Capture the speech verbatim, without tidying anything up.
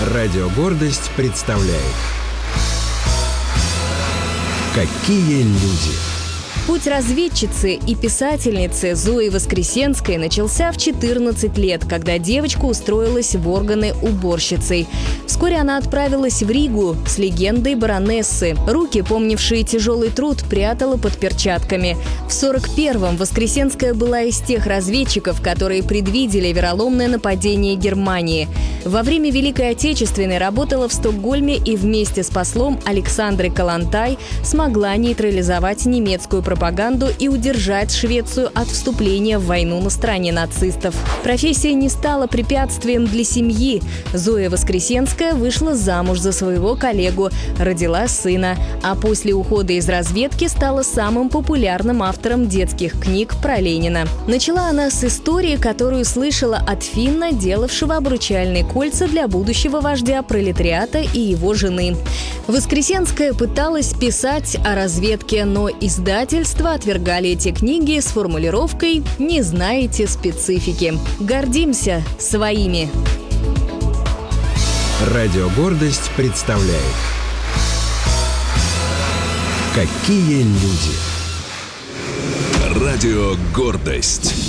Радио «Гордость» представляет «Какие люди». Путь разведчицы и писательницы Зои Воскресенской начался в четырнадцать лет, когда девочка устроилась в органы уборщицей. Вскоре она отправилась в Ригу с легендой баронессы. Руки, помнившие тяжелый труд, прятала под перчатками. В сорок первом Воскресенская была из тех разведчиков, которые предвидели вероломное нападение Германии. Во время Великой Отечественной работала в Стокгольме и вместе с послом Александрой Калантай смогла нейтрализовать немецкую пропаганду и удержать Швецию от вступления в войну на стороне нацистов. Профессия не стала препятствием для семьи. Зоя Воскресенская вышла замуж за своего коллегу, родила сына, а после ухода из разведки стала самым популярным автором детских книг про Ленина. Начала она с истории, которую слышала от финна, делавшего обручальные кольца для будущего вождя пролетариата и его жены. Воскресенская пыталась писать о разведке, но издательства отвергали эти книги с формулировкой «не знаете специфики». Гордимся своими. Радио «Гордость» представляет «Какие люди». Радио «Гордость».